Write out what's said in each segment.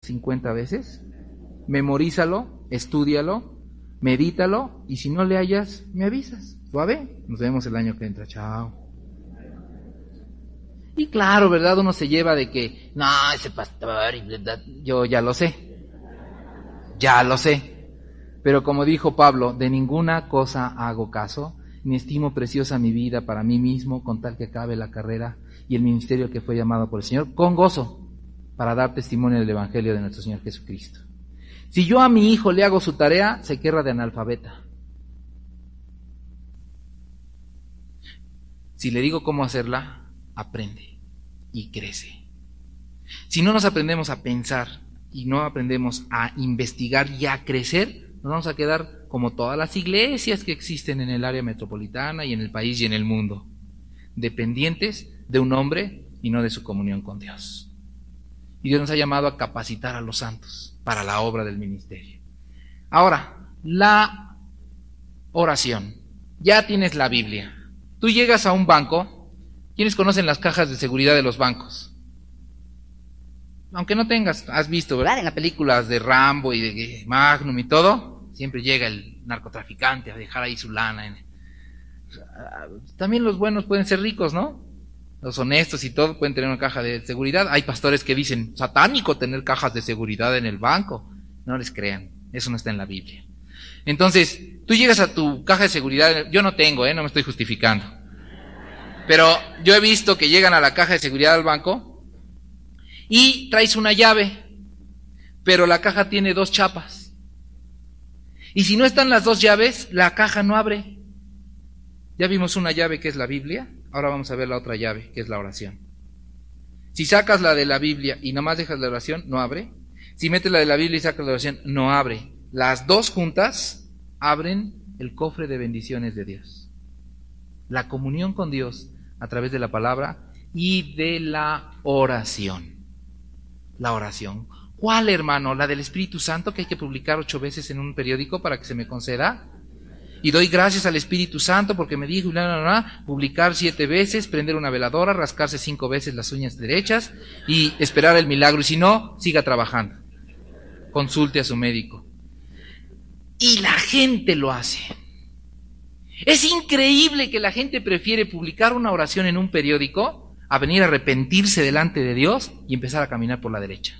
50 veces, memorízalo, estúdialo, medítalo, y si no le hallas, me avisas. Suave, nos vemos el año que entra, chao. Y claro, ¿verdad? Uno se lleva de que, no, ese pastor, yo ya lo sé. Pero como dijo Pablo, de ninguna cosa hago caso, ni estimo preciosa mi vida para mí mismo, con tal que acabe la carrera y el ministerio que fue llamado por el Señor, con gozo, para dar testimonio del Evangelio de nuestro Señor Jesucristo. Si yo a mi hijo le hago su tarea, se querrá de analfabeta. Si le digo cómo hacerla, aprende y crece. Si no nos aprendemos a pensar y no aprendemos a investigar y a crecer, nos vamos a quedar como todas las iglesias que existen en el área metropolitana y en el país y en el mundo, dependientes de un hombre y no de su comunión con Dios. Y Dios nos ha llamado a capacitar a los santos para la obra del ministerio. Ahora, la oración. Ya tienes la Biblia. Tú llegas a un banco. ¿Quiénes conocen las cajas de seguridad de los bancos? Aunque no tengas, has visto, ¿verdad? En las películas de Rambo y de Magnum y todo, siempre llega el narcotraficante a dejar ahí su lana. También los buenos pueden ser ricos, ¿no? Los honestos y todo pueden tener una caja de seguridad. Hay pastores que dicen, satánico tener cajas de seguridad en el banco. No les crean, eso no está en la Biblia. Entonces, tú llegas a tu caja de seguridad, yo no tengo, no me estoy justificando. Pero yo he visto que llegan a la caja de seguridad del banco y traes una llave, pero la caja tiene 2 chapas. Y si no están las 2 llaves, la caja no abre. Ya vimos una llave que es la Biblia, ahora vamos a ver la otra llave, que es la oración. Si sacas la de la Biblia y nomás dejas la oración, no abre. Si metes la de la Biblia y sacas la oración, no abre. Las 2 juntas abren el cofre de bendiciones de Dios. La comunión con Dios a través de la palabra y de la oración. La oración. ¿Cuál, hermano? ¿La del Espíritu Santo que hay que publicar 8 veces en un periódico para que se me conceda? Y doy gracias al Espíritu Santo porque me dijo, publicar 7 veces, prender una veladora, rascarse 5 veces las uñas derechas y esperar el milagro. Y si no, siga trabajando. Consulte a su médico. Y la gente lo hace. Es increíble que la gente prefiere publicar una oración en un periódico a venir a arrepentirse delante de Dios y empezar a caminar por la derecha.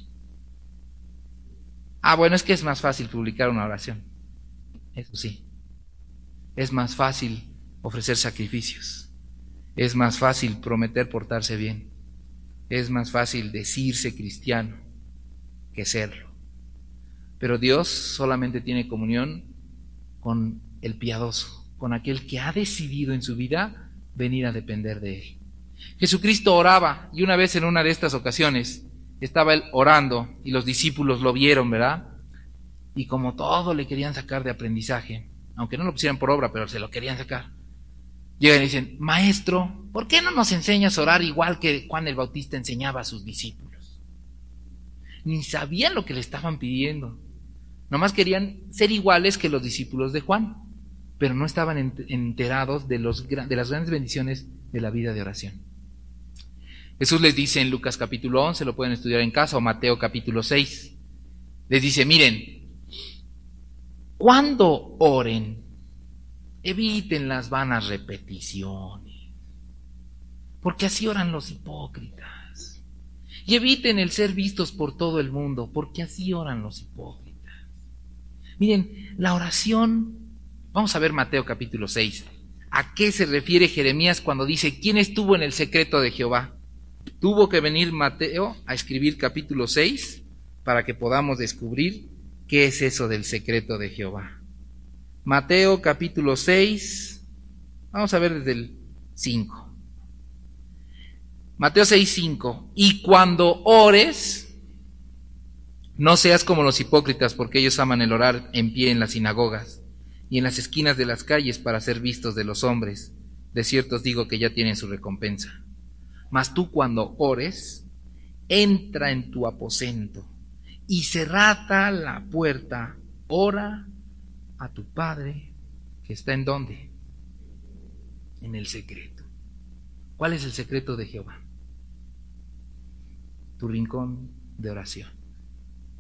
Bueno, es que es más fácil publicar una oración. Eso sí. Es más fácil ofrecer sacrificios. Es más fácil prometer portarse bien. Es más fácil decirse cristiano que serlo. Pero Dios solamente tiene comunión con el piadoso, con aquel que ha decidido en su vida venir a depender de Él. Jesucristo oraba y una vez en una de estas ocasiones estaba Él orando y los discípulos lo vieron, ¿verdad? Y como todo le querían sacar de aprendizaje, aunque no lo pusieran por obra, pero se lo querían sacar. Llegan y dicen, maestro, ¿por qué no nos enseñas a orar igual que Juan el Bautista enseñaba a sus discípulos? Ni sabían lo que le estaban pidiendo. Nomás querían ser iguales que los discípulos de Juan, pero no estaban enterados de las grandes bendiciones de la vida de oración. Jesús les dice en Lucas capítulo 11, lo pueden estudiar en casa, o Mateo capítulo 6. Les dice, miren, cuando oren, eviten las vanas repeticiones, porque así oran los hipócritas. Y eviten el ser vistos por todo el mundo, porque así oran los hipócritas. Miren, la oración, vamos a ver Mateo capítulo 6. ¿A qué se refiere Jeremías cuando dice, ¿quién estuvo en el secreto de Jehová? Tuvo que venir Mateo a escribir capítulo 6 para que podamos descubrir qué es eso del secreto de Jehová. Mateo capítulo 6, vamos a ver desde el 5. Mateo 6, 5. Y cuando ores, no seas como los hipócritas, porque ellos aman el orar en pie en las sinagogas y en las esquinas de las calles para ser vistos de los hombres. De cierto os digo que ya tienen su recompensa. Mas tú cuando ores, entra en tu aposento y cerrada la puerta, ora a tu Padre que está ¿en dónde? En el secreto. ¿Cuál es el secreto de Jehová? Tu rincón de oración.